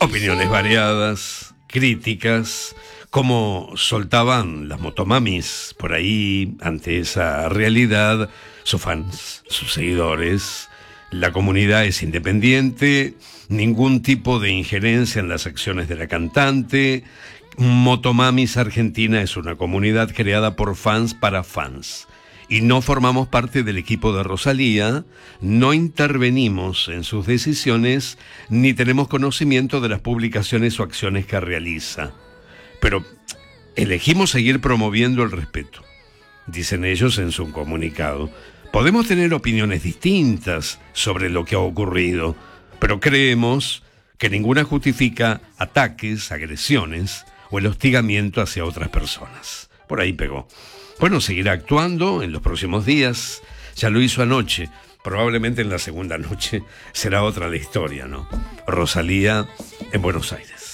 Opiniones variadas, críticas, como soltaban las motomamis por ahí ante esa realidad, sus fans, sus seguidores. La comunidad es independiente, ningún tipo de injerencia en las acciones de la cantante. Motomamis Argentina es una comunidad creada por fans para fans. Y no formamos parte del equipo de Rosalía, no intervenimos en sus decisiones, ni tenemos conocimiento de las publicaciones o acciones que realiza. Pero elegimos seguir promoviendo el respeto, dicen ellos en su comunicado. Podemos tener opiniones distintas sobre lo que ha ocurrido, pero creemos que ninguna justifica ataques, agresiones o el hostigamiento hacia otras personas. Por ahí pegó. Bueno, seguirá actuando en los próximos días. Ya lo hizo anoche. Probablemente en la segunda noche será otra la historia, ¿no? Rosalía en Buenos Aires.